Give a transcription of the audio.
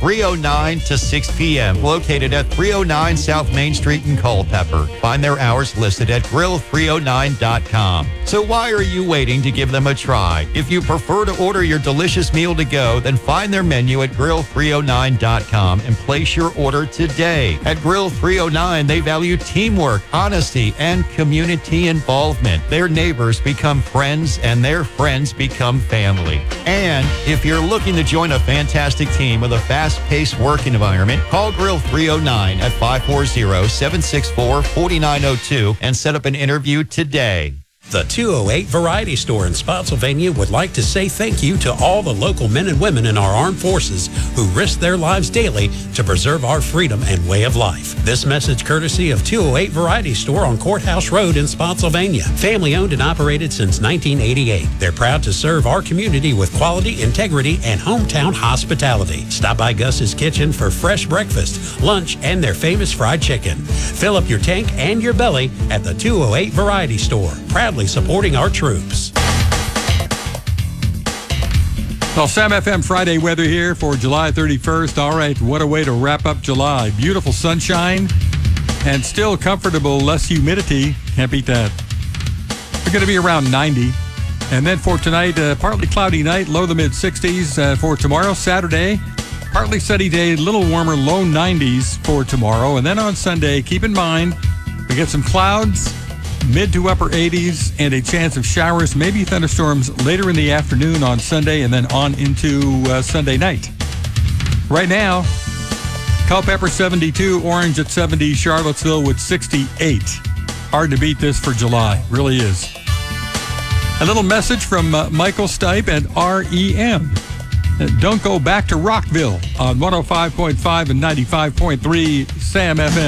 309 to 6 p.m., located at 309 South Main Street in Culpeper. Find their hours listed at grill309.com. So why are you waiting to give them a try? If you prefer to order your delicious meal to go, then find their menu at grill309.com and place your order today. At Grill 309, they value teamwork, honesty, and community involvement. Their neighbors become friends, and their friends become family. And if you're looking to join a fantastic team with a fast-paced work environment, call Grill 309 at 540-764-4902 and set up an interview today. The 208 Variety Store in Spotsylvania would like to say thank you to all the local men and women in our armed forces who risk their lives daily to preserve our freedom and way of life. This message courtesy of 208 Variety Store on Courthouse Road in Spotsylvania. Family owned and operated since 1988. They're proud to serve our community with quality, integrity, and hometown hospitality. Stop by Gus's Kitchen for fresh breakfast, lunch, and their famous fried chicken. Fill up your tank and your belly at the 208 Variety Store. Proudly supporting our troops. Well, Sam FM Friday weather here for July 31st. All right, what a way to wrap up July. Beautiful sunshine and still comfortable, less humidity. Can't beat that. We're going to be around 90. And then for tonight, partly cloudy night, low to mid-60s. For tomorrow, Saturday, partly sunny day, a little warmer, low 90s for tomorrow. And then on Sunday, keep in mind, we get some clouds, mid to upper 80s, and a chance of showers, maybe thunderstorms later in the afternoon on Sunday and then on into Sunday night. Right now, Culpeper 72, Orange at 70, Charlottesville with 68. Hard to beat this for July, really is. A little message from Michael Stipe and REM. Don't go back to Rockville on 105.5 and 95.3 Sam FM.